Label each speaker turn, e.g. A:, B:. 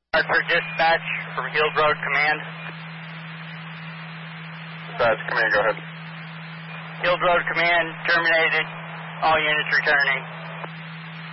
A: For dispatch from Hill Road Command.
B: Dispatch Command, go ahead.
A: Hill Road Command terminated. All units returning.